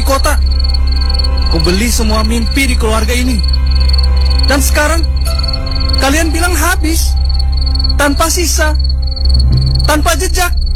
kota. Kubeli semua mimpi di keluarga ini. Dan sekarang kalian bilang habis, tanpa sisa, tanpa jejak.